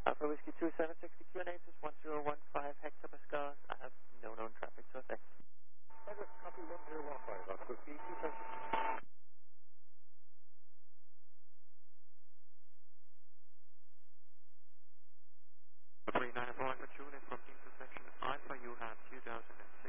Alpha Whiskey 2760 QNH is 1015 hectopascals. I have no known traffic to affect. Copy 1015, Alpha Whiskey 2760. 39 for Alpha June is from intersection Alpha, you have 2006.